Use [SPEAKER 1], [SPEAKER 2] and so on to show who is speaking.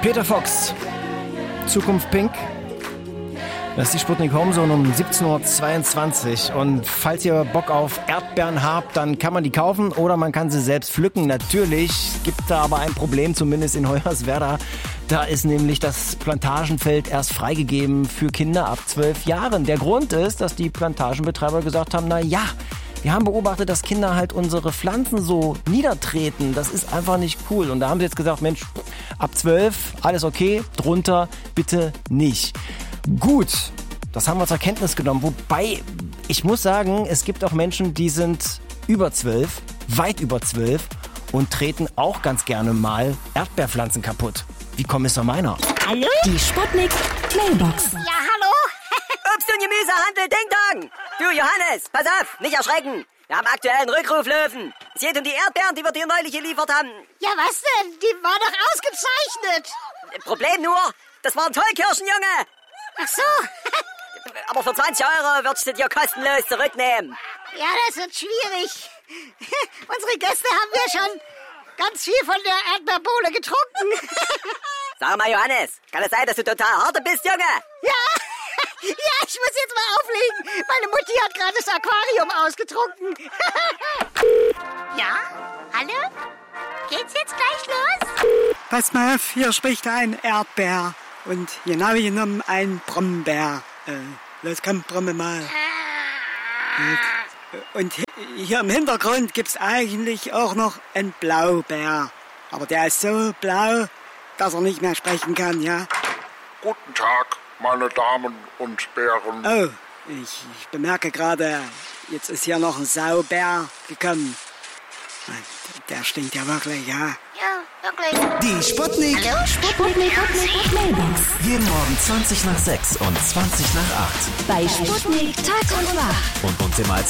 [SPEAKER 1] Peter Fox, Zukunft Pink. Das ist die Sputnik Homezone um 17.22 Uhr. Und falls ihr Bock auf Erdbeeren habt, dann kann man die kaufen oder man kann sie selbst pflücken. Natürlich gibt da aber ein Problem, zumindest in Hoyerswerda. Da ist nämlich das Plantagenfeld erst freigegeben für Kinder ab 12 Jahren. Der Grund ist, dass die Plantagenbetreiber gesagt haben, na ja, wir haben beobachtet, dass Kinder halt unsere Pflanzen so niedertreten. Das ist einfach nicht cool. Und da haben sie jetzt gesagt, Mensch, ab 12, alles okay, drunter bitte nicht. Gut, das haben wir zur Kenntnis genommen. Wobei, ich muss sagen, es gibt auch Menschen, die sind über 12, weit über 12 und treten auch ganz gerne mal Erdbeerpflanzen kaputt. Wie Kommissar Meiner.
[SPEAKER 2] Hallo?
[SPEAKER 3] Die Sputnik Mailbox.
[SPEAKER 2] Ja, hallo?
[SPEAKER 4] Obst- und Gemüsehandel Ding Dong. Du Johannes, pass auf, nicht erschrecken. Wir haben aktuell einen Rückruflöwen. Es geht um die Erdbeeren, die wir dir neulich geliefert haben.
[SPEAKER 2] Ja, was denn? Die war doch ausgezeichnet.
[SPEAKER 4] Problem nur, das waren Tollkirschen, Junge.
[SPEAKER 2] Ach so.
[SPEAKER 4] Aber für 20 € würdest du dir kostenlos zurücknehmen.
[SPEAKER 2] Ja, das wird schwierig. Unsere Gäste haben ja schon ganz viel von der Erdbeerbohle getrunken.
[SPEAKER 4] Sag mal, Johannes, kann es sein, dass du total harte bist, Junge?
[SPEAKER 2] Ja, ich muss jetzt mal auflegen. Meine Mutti hat gerade das Aquarium ausgetrunken. Ja, hallo? Geht's jetzt gleich los?
[SPEAKER 5] Pass mal auf, hier spricht ein Erdbeer und genau genommen ein Brombeer. Los, komm, brumme mal. Und hier im Hintergrund gibt's eigentlich auch noch einen Blaubeer. Aber der ist so blau, dass er nicht mehr sprechen kann, ja?
[SPEAKER 6] Guten Tag, meine Damen und Bären.
[SPEAKER 5] Oh, ich bemerke gerade, jetzt ist hier noch ein Saubär gekommen. Der stinkt ja wirklich, ja?
[SPEAKER 2] Ja, wirklich.
[SPEAKER 7] Die Sputnik.
[SPEAKER 2] Hallo,
[SPEAKER 3] Sputnik Mailbox.
[SPEAKER 7] Jeden Morgen 20 nach 6 und 20 nach 8.
[SPEAKER 3] Bei Sputnik Tag und Nacht.
[SPEAKER 7] Und uns im